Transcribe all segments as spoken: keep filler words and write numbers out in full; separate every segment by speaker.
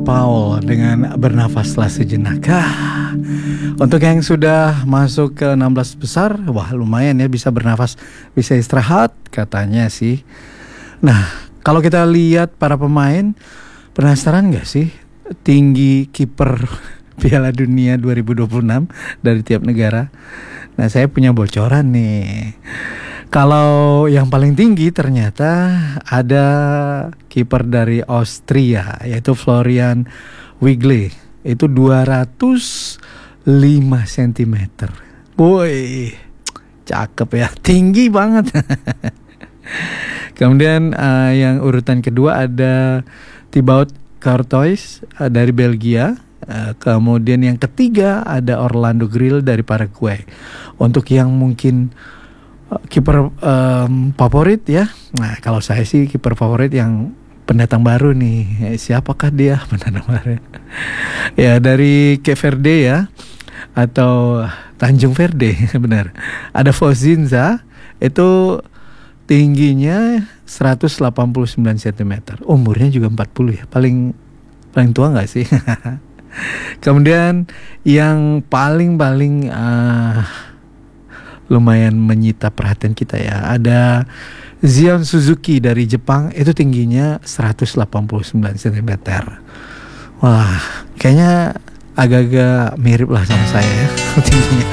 Speaker 1: Paul dengan Bernafaslah Sejenak. Ah, untuk yang sudah masuk ke enam belas besar, wah lumayan ya, bisa bernafas, bisa istirahat katanya sih. Nah, kalau kita lihat para pemain, penasaran gak sih tinggi kiper Piala Dunia dua ribu dua puluh enam dari tiap negara? Nah, saya punya bocoran nih. Kalau yang paling tinggi ternyata ada kiper dari Austria, yaitu Florian Wigle. Itu dua ratus lima sentimeter. Woi, cakep ya, tinggi banget. Kemudian uh, yang urutan kedua ada Thibaut Courtois uh, dari Belgia. Uh, kemudian yang ketiga ada Orlando Grill dari Paraguay. Untuk yang mungkin uh, kiper um, favorit ya, nah kalau saya sih kiper favorit yang pendatang baru nih. Eh, siapakah dia pendatang baru? Ya dari Cape Verde ya, atau Tanjung Verde. Benar. Ada Fozinza, itu tingginya seratus delapan puluh sembilan sentimeter. Umurnya juga empat puluh ya. Paling paling tua gak sih? Kemudian yang paling-paling uh, lumayan menyita perhatian kita ya, ada Zion Suzuki dari Jepang. Itu tingginya seratus delapan puluh sembilan sentimeter. Wah, kayaknya agak-agak mirip lah sama saya ya tingginya.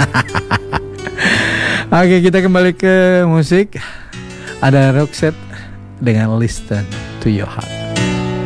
Speaker 1: Oke, kita kembali ke musik. Ada Roxette dengan Listen to Your Heart.